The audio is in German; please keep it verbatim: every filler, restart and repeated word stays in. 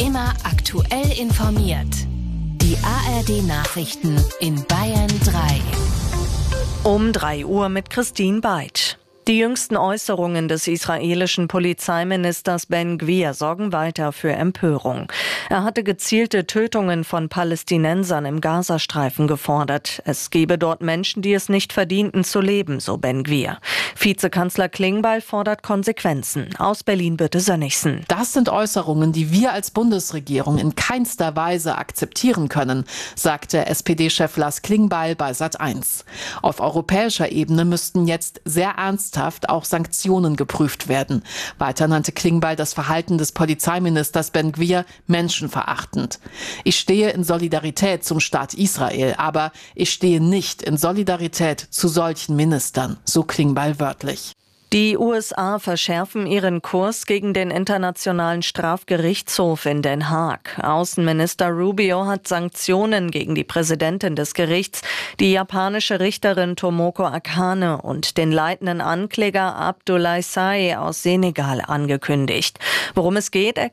Immer aktuell informiert. Die A R D-Nachrichten in Bayern drei. Um drei Uhr mit Christine Beitsch. Die jüngsten Äußerungen des israelischen Polizeiministers Ben Gvir sorgen weiter für Empörung. Er hatte gezielte Tötungen von Palästinensern im Gazastreifen gefordert. Es gebe dort Menschen, die es nicht verdienten zu leben, so Ben Gvir. Vizekanzler Klingbeil fordert Konsequenzen. Aus Berlin Birte Sönnigsen. Das sind Äußerungen, die wir als Bundesregierung in keinster Weise akzeptieren können, sagte S P D-Chef Lars Klingbeil bei Sat eins. Auf europäischer Ebene müssten jetzt sehr ernst auch Sanktionen geprüft werden. Weiter nannte Klingbeil das Verhalten des Polizeiministers Ben Gvir menschenverachtend. Ich stehe in Solidarität zum Staat Israel, aber ich stehe nicht in Solidarität zu solchen Ministern, so Klingbeil wörtlich. Die U S A verschärfen ihren Kurs gegen den Internationalen Strafgerichtshof in Den Haag. Außenminister Rubio hat Sanktionen gegen die Präsidentin des Gerichts, die japanische Richterin Tomoko Akane und den leitenden Ankläger Abdoulaye Sae aus Senegal angekündigt. Worum es geht,